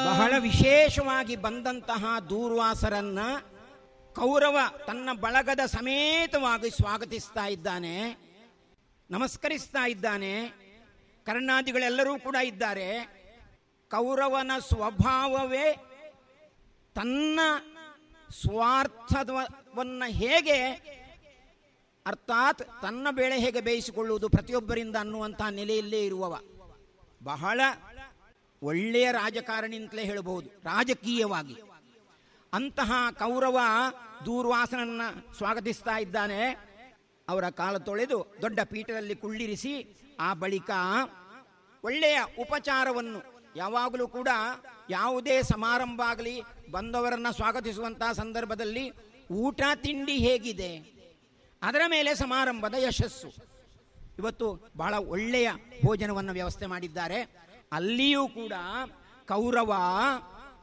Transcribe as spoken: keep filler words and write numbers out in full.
ಬಹಳ ವಿಶೇಷವಾಗಿ ಬಂದಂತಹ ದೂರ್ವಾಸರನ್ನ ಕೌರವ ತನ್ನ ಬಳಗದ ಸಮೇತವಾಗಿ ಸ್ವಾಗತಿಸ್ತಾ ಇದ್ದಾನೆ, ನಮಸ್ಕರಿಸ್ತಾ ಇದ್ದಾನೆ. ಕರ್ಣಾದಿಗಳೆಲ್ಲರೂ ಕೂಡ ಇದ್ದಾರೆ. ಕೌರವನ ಸ್ವಭಾವವೇ ತನ್ನ ಸ್ವಾರ್ಥವನ್ನ ಹೇಗೆ, ಅರ್ಥಾತ್ ತನ್ನ ಬೇಳೆ ಹೇಗೆ ಬೇಯಿಸಿಕೊಳ್ಳುವುದು ಪ್ರತಿಯೊಬ್ಬರಿಂದ ಅನ್ನುವಂತಹ ನೆಲೆಯಲ್ಲೇ ಇರುವವ. ಬಹಳ ಒಳ್ಳೆಯ ರಾಜಕಾರಣಿ ಅಂತಲೇ ಹೇಳಬಹುದು ರಾಜಕೀಯವಾಗಿ. ಅಂತಹ ಕೌರವ ದೂರ್ವಾಸನನ್ನ ಸ್ವಾಗತಿಸ್ತಾ ಇದ್ದಾನೆ. ಅವರ ಕಾಲ ತೊಳೆದು ದೊಡ್ಡ ಪೀಠದಲ್ಲಿ ಕುಳ್ಳಿರಿಸಿ ಆ ಬಳಿಕ ಒಳ್ಳೆಯ ಉಪಚಾರವನ್ನು, ಯಾವಾಗಲೂ ಕೂಡ ಯಾವುದೇ ಸಮಾರಂಭ ಆಗಲಿ ಬಂದವರನ್ನು ಸ್ವಾಗತಿಸುವಂತಹ ಸಂದರ್ಭದಲ್ಲಿ ಊಟ ತಿಂಡಿ ಹೇಗಿದೆ ಅದರ ಮೇಲೆ ಸಮಾರಂಭದ ಯಶಸ್ಸು. ಇವತ್ತು ಬಹಳ ಒಳ್ಳೆಯ ಭೋಜನವನ್ನು ವ್ಯವಸ್ಥೆ ಮಾಡಿದ್ದಾರೆ. ಅಲ್ಲಿಯೂ ಕೂಡ ಕೌರವ